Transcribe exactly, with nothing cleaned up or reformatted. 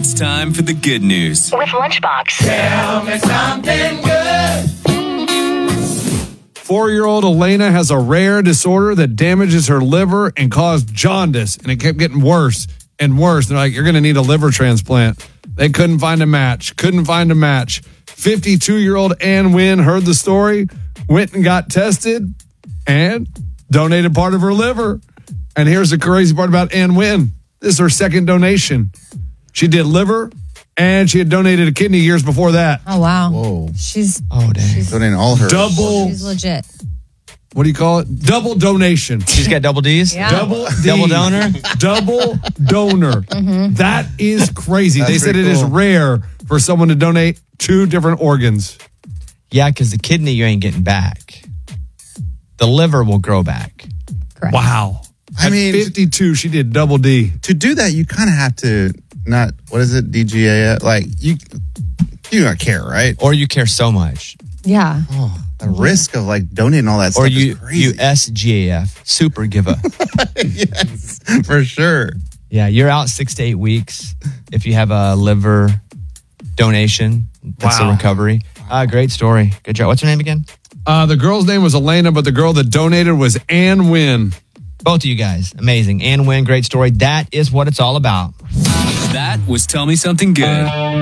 It's time for the good news with Lunchbox. Tell me something good. Four-year-old Elena has a rare disorder that damages her liver and caused jaundice, and it kept getting worse and worse. They're like, you're going to need a liver transplant. They couldn't find a match. Couldn't find a match. fifty-two-year-old Ann Wynn heard the story, went and got tested, and donated part of her liver. And here's the crazy part about Ann Wynn. This is her second donation. She did liver, and she had donated a kidney years before that. Oh, wow. Whoa. She's, Oh, dang. she's, Donating all her. Double, she's legit. what do you call it? Double donation. She's got double D's? Yeah. Double D. Double donor? Double donor. Mm-hmm. That is crazy. That's they said it pretty is cool. rare for someone to donate two different organs. Yeah, because the kidney you ain't getting back. The liver will grow back. Correct. Wow. I At mean- fifty-two, she did double D. To do that, you kind of have to not, what is it, D G A? Like, you you don't care, right? Or you care so much. Yeah. Oh, the risk of like donating all that stuff Or you, is crazy. you S G A F, super giver. Yes, for sure. Yeah, you're out six to eight weeks if you have a liver donation. That's Wow. the recovery. Uh, great story. Good job. What's her name again? Uh, the girl's name was Elena, but the girl that donated was Ann Wynn. Both of you guys. Amazing. Ann Wynn, great story. That is what it's all about. That was Tell Me Something Good.